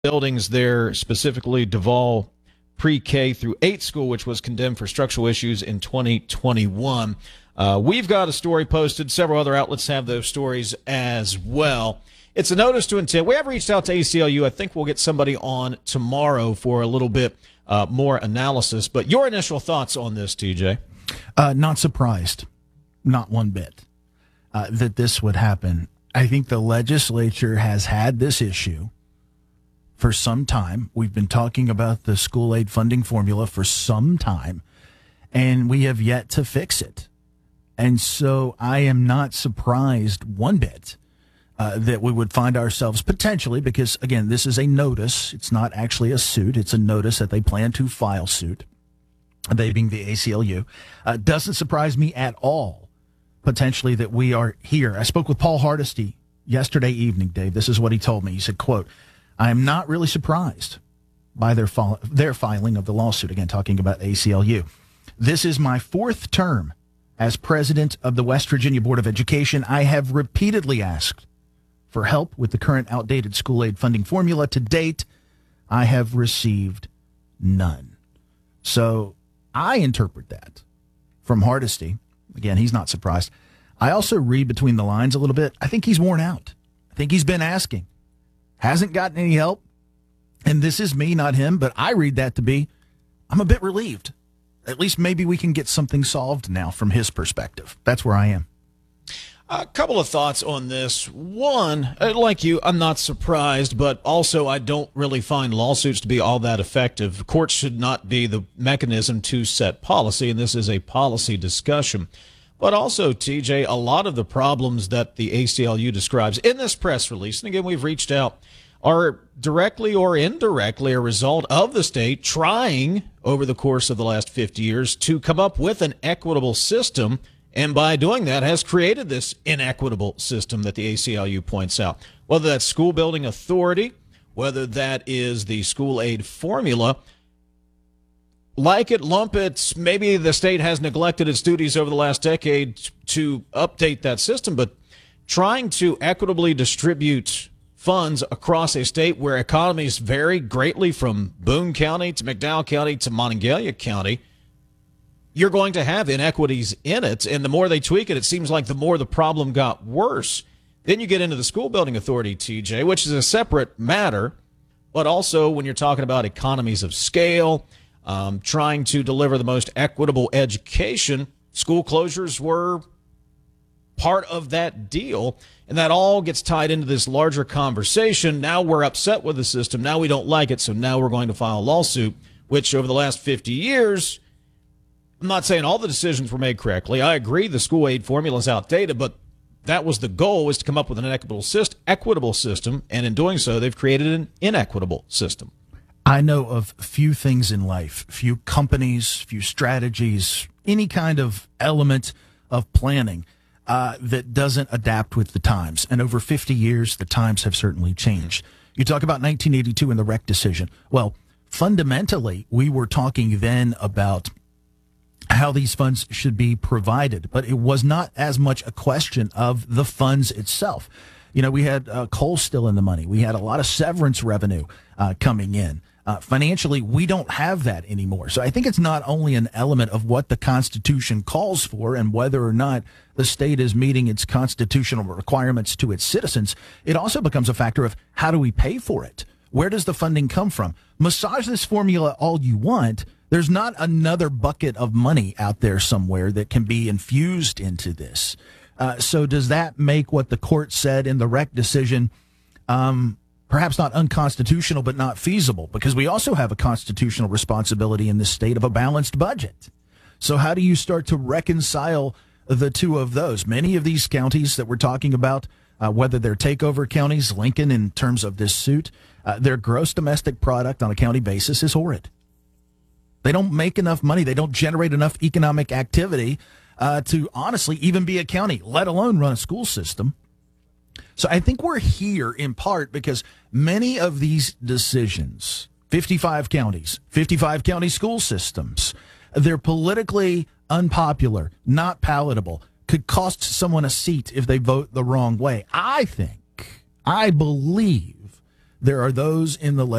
buildings there, specifically Duval pre-K through 8 school, which was condemned for structural issues in 2021. We've got a story posted. Several other outlets have those stories as well. It's a notice to intent. We have reached out to ACLU. I think we'll get somebody on tomorrow for a little bit more analysis. But your initial thoughts on this, TJ? Not surprised, not one bit, that this would happen. I think the legislature has had this issue for some time. We've been talking about the school aid funding formula for some time, and we have yet to fix it. And so I am not surprised one bit that we would find ourselves potentially, because, again, this is a notice. It's not actually a suit. It's a notice that they plan to file suit, they being the ACLU. Doesn't surprise me at all, potentially, that we are here. I spoke with Paul Hardesty yesterday evening, Dave. This is what he told me. He said, quote, "I am not really surprised by their filing of the lawsuit." Again, talking about ACLU. "This is my 4th term as president of the West Virginia Board of Education. I have repeatedly asked for help with the current outdated school aid funding formula. To date, I have received none." So I interpret that from Hardesty. Again, he's not surprised. I also read between the lines a little bit. I think he's worn out. I think he's been asking, hasn't gotten any help. And this is me, not him, but I read that to be, I'm a bit relieved. At least maybe we can get something solved now from his perspective. That's where I am. A couple of thoughts on this. One, like you, I'm not surprised, but also I don't really find lawsuits to be all that effective. Courts should not be the mechanism to set policy, and this is a policy discussion. But also, TJ, a lot of the problems that the ACLU describes in this press release, and again, we've reached out, are directly or indirectly a result of the state trying over the course of the last 50 years to come up with an equitable system, and by doing that has created this inequitable system that the ACLU points out. Whether that's school building authority, whether that is the school aid formula, like it, lump it, maybe the state has neglected its duties over the last decade to update that system, but trying to equitably distribute funds across a state where economies vary greatly from Boone County to McDowell County to Monongalia County, you're going to have inequities in it. And the more they tweak it, it seems like the more the problem got worse. Then you get into the school building authority, TJ, which is a separate matter. But also when you're talking about economies of scale, trying to deliver the most equitable education, school closures were part of that deal. And that all gets tied into this larger conversation. Now we're upset with the system. Now we don't like it. So now we're going to file a lawsuit, which over the last 50 years, I'm not saying all the decisions were made correctly. I agree the school aid formula is outdated, but that was the goal, was to come up with an equitable system. And in doing so, they've created an inequitable system. I know of few things in life, few companies, few strategies, any kind of element of planning that doesn't adapt with the times. And over 50 years, the times have certainly changed. You talk about 1982 and the REC decision. Well, fundamentally, we were talking then about how these funds should be provided, but it was not as much a question of the funds itself. You know, we had coal still in the money. We had a lot of severance revenue coming in. Financially, we don't have that anymore. So I think it's not only an element of what the Constitution calls for and whether or not the state is meeting its constitutional requirements to its citizens. It also becomes a factor of how do we pay for it? Where does the funding come from? Massage this formula all you want. There's not another bucket of money out there somewhere that can be infused into this. So does that make what the court said in the REC decision perhaps not unconstitutional, but not feasible? Because we also have a constitutional responsibility in this state of a balanced budget. So how do you start to reconcile the two of those? Many of these counties that we're talking about, whether they're takeover counties, Lincoln in terms of this suit, their gross domestic product on a county basis is horrid. They don't make enough money. They don't generate enough economic activity to honestly even be a county, let alone run a school system. So I think we're here in part because many of these decisions, 55 counties, 55 county school systems, they're politically unpopular, not palatable, could cost someone a seat if they vote the wrong way. I believe there are those in the